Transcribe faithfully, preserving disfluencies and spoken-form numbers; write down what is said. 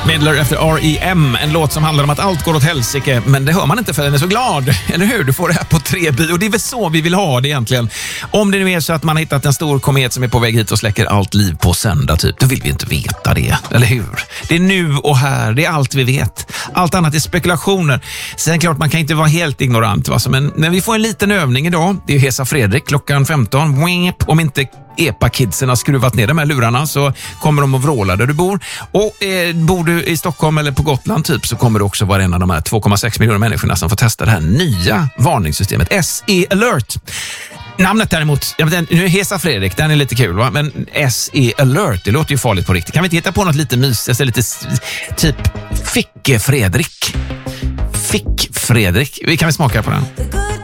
Midler efter R E M, en låt som handlar om att allt går åt helsike, men det hör man inte för den är så glad, eller hur? Du får det här på tre bi och det är väl så vi vill ha det egentligen. Om det nu är så att man har hittat en stor komet som är på väg hit och släcker allt liv på söndag typ, då vill vi inte veta det, eller hur? Det är nu och här, det är allt vi vet. Allt annat är spekulationer. Sen klart man kan inte vara helt ignorant, va? Men, men vi får en liten övning idag. Det är Hesa Fredrik klockan femton. Om inte Epa-kidsen har skruvat ner de här lurarna så kommer de att vråla där du bor. Och eh, bor du i Stockholm eller på Gotland typ, så kommer det också vara en av de här två komma sex miljoner människorna som får testa det här nya varningssystemet S E Alert. Namnet däremot, ja, den, nu är Hesa Fredrik, den är lite kul, va? Men S E Alert, det låter ju farligt på riktigt. Kan vi inte hitta på något lite mysigt, lite typ Ficke Fredrik? Fick Fredrik, vi kan vi smaka på den?